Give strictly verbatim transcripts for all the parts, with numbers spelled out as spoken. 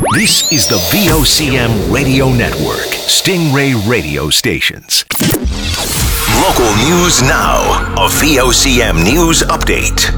This is the V O C M Radio Network, Stingray Radio Stations. Local news now. A V O C M News Update.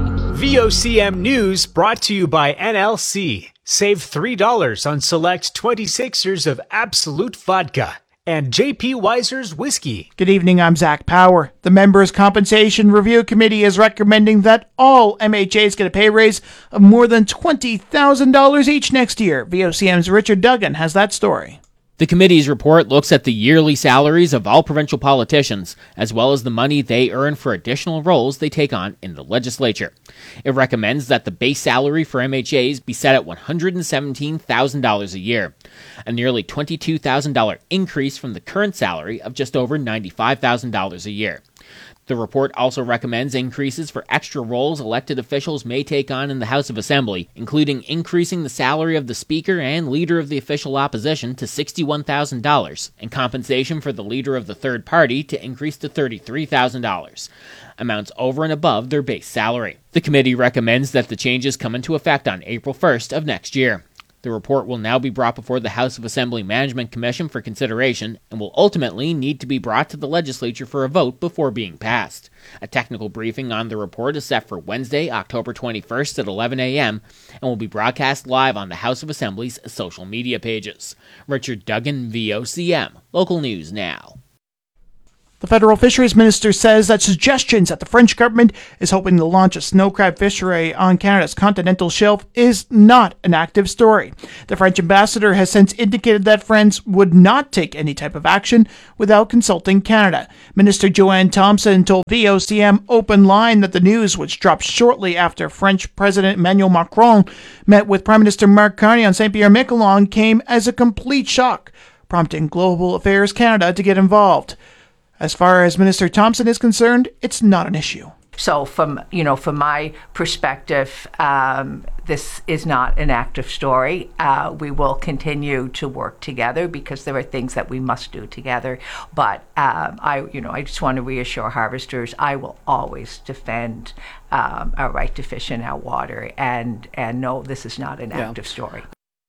V O C M News brought to you by N L C. Save three dollars on select twenty-sixers of Absolute Vodka and J P Weiser's Whiskey. Good evening, I'm Zach Power. The Members' Compensation Review Committee is recommending that all M H As get a pay raise of more than twenty thousand dollars each next year. V O C M's Richard Duggan has that story. The committee's report looks at the yearly salaries of all provincial politicians, as well as the money they earn for additional roles they take on in the legislature. It recommends that the base salary for M H As be set at one hundred seventeen thousand dollars a year, a nearly twenty-two thousand dollars increase from the current salary of just over ninety-five thousand dollars a year. The report also recommends increases for extra roles elected officials may take on in the House of Assembly, including increasing the salary of the Speaker and Leader of the Official Opposition to sixty-one thousand dollars, and compensation for the Leader of the Third Party to increase to thirty-three thousand dollars, amounts over and above their base salary. The committee recommends that the changes come into effect on April first of next year. The report will now be brought before the House of Assembly Management Commission for consideration and will ultimately need to be brought to the legislature for a vote before being passed. A technical briefing on the report is set for Wednesday, October twenty-first at eleven a.m. and will be broadcast live on the House of Assembly's social media pages. Richard Duggan, V O C M. Local News Now. The federal fisheries minister says that suggestions that the French government is hoping to launch a snow crab fishery on Canada's continental shelf is not an active story. The French ambassador has since indicated that France would not take any type of action without consulting Canada. Minister Joanne Thompson told V O C M Open Line that the news, which dropped shortly after French President Emmanuel Macron met with Prime Minister Marc Carney on Saint Pierre-Miquelon, came as a complete shock, prompting Global Affairs Canada to get involved. As far as Minister Thompson is concerned, it's not an issue. So from, you know, from my perspective, um, this is not an active story. Uh, we will continue to work together because there are things that we must do together. But um, I, you know, I just want to reassure harvesters, I will always defend um, our right to fish in our water. And, and no, this is not an yeah. active story.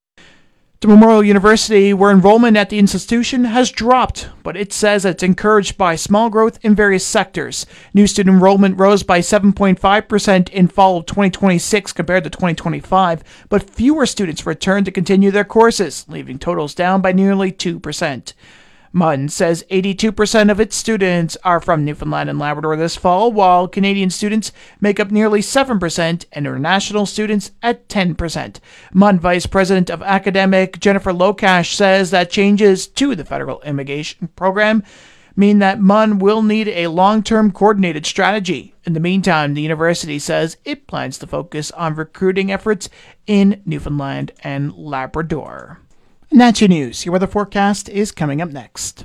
To Memorial University, where enrollment at the institution has dropped, but it says it's encouraged by small growth in various sectors. New student enrollment rose by seven point five percent in fall of twenty twenty-six compared to twenty twenty-five, but fewer students returned to continue their courses, leaving totals down by nearly two percent. M U N says eighty-two percent of its students are from Newfoundland and Labrador this fall, while Canadian students make up nearly seven percent and international students at ten percent. M U N Vice President of Academic Jennifer Lokash says that changes to the federal immigration program mean that M U N will need a long-term coordinated strategy. In the meantime, the university says it plans to focus on recruiting efforts in Newfoundland and Labrador. And that's your news. Your weather forecast is coming up next.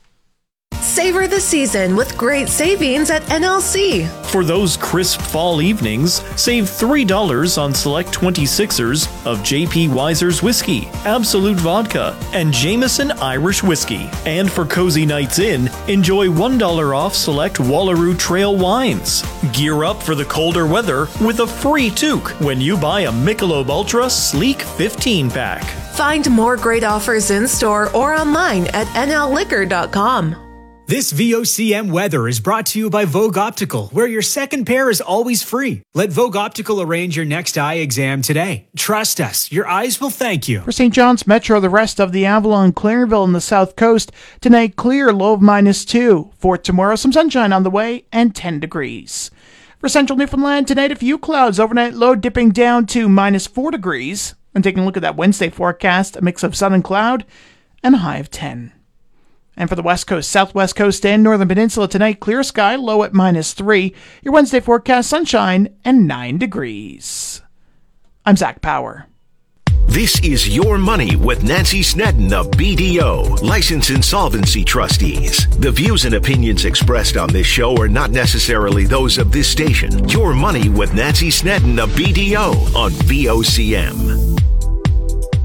Savor the season with great savings at N L C. For those crisp fall evenings, save three dollars on select twenty-sixers of J P Weiser's Whiskey, Absolute Vodka, and Jameson Irish Whiskey. And for cozy nights in, enjoy one dollar off select Wallaroo Trail wines. Gear up for the colder weather with a free toque when you buy a Michelob Ultra Sleek fifteen pack. Find more great offers in store or online at N L liquor dot com. This V O C M weather is brought to you by Vogue Optical, where your second pair is always free. Let Vogue Optical arrange your next eye exam today. Trust us, your eyes will thank you. For Saint John's Metro, the rest of the Avalon, Clarenville, and the South Coast, tonight clear, low of minus two. For tomorrow, some sunshine on the way and ten degrees. For central Newfoundland, tonight a few clouds, overnight low dipping down to minus four degrees. And taking a look at that Wednesday forecast, a mix of sun and cloud, and a high of ten. And for the West Coast, Southwest Coast, and Northern Peninsula tonight, clear sky, low at minus three. Your Wednesday forecast, sunshine, and nine degrees. I'm Zach Power. This is Your Money with Nancy Snedden of B D O, Licensed Insolvency Trustees. The views and opinions expressed on this show are not necessarily those of this station. Your Money with Nancy Snedden of B D O on V O C M.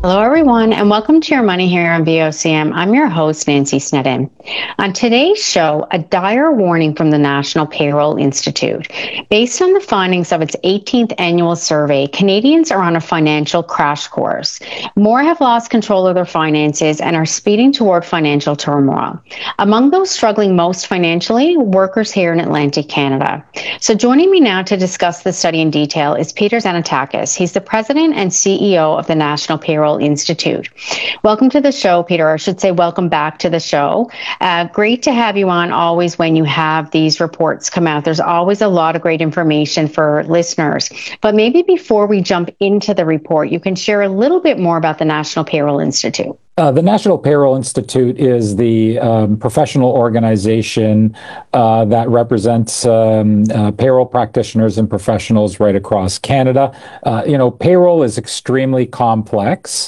Hello, everyone, and welcome to Your Money here on V O C M. I'm your host, Nancy Snedden. On today's show, a dire warning from the National Payroll Institute. Based on the findings of its eighteenth annual survey, Canadians are on a financial crash course. More have lost control of their finances and are speeding toward financial turmoil. Among those struggling most financially, workers here in Atlantic Canada. So joining me now to discuss the study in detail is Peter Xanatakis. He's the president and C E O of the National Payroll Institute. Welcome to the show, Peter. I should say welcome back to the show. Uh, great to have you on always when you have these reports come out. There's always a lot of great information for listeners. But maybe before we jump into the report, you can share a little bit more about the National Payroll Institute. Uh, the National Payroll Institute is the um, professional organization uh, that represents um, uh, payroll practitioners and professionals right across Canada. Uh, you know, payroll is extremely complex,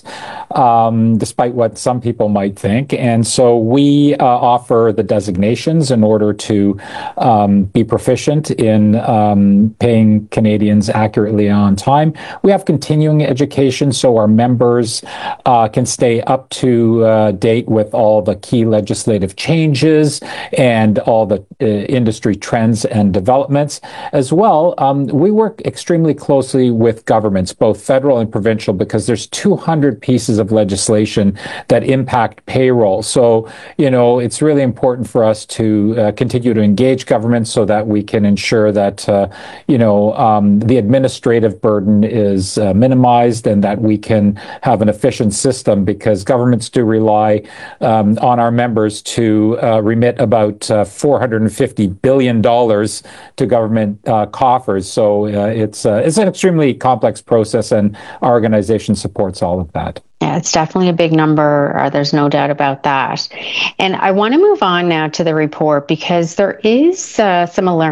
um, despite what some people might think. And so we uh, offer the designations in order to um, be proficient in um, paying Canadians accurately on time. We have continuing education, so our members uh, can stay up to to uh, date with all the key legislative changes and all the uh, industry trends and developments. As well, um, we work extremely closely with governments, both federal and provincial, because there's two hundred pieces of legislation that impact payroll. So, you know, it's really important for us to uh, continue to engage governments so that we can ensure that, uh, you know, um, the administrative burden is uh, minimized and that we can have an efficient system, because government Governments do rely um, on our members to uh, remit about uh, four hundred fifty billion dollars to government uh, coffers. So uh, it's uh, it's an extremely complex process, and our organization supports all of that. Yeah, it's definitely a big number. Uh, there's no doubt about that. And I want to move on now to the report, because there is uh, some alarm.